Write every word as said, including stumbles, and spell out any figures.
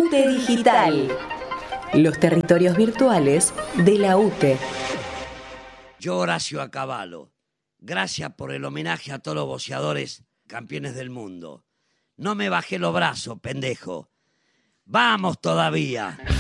Puente Digital. Los territorios virtuales de la U T E. Yo, Horacio Acabalo, gracias por el homenaje a todos los boxeadores campeones del mundo. No me bajé los brazos, pendejo. ¡Vamos todavía!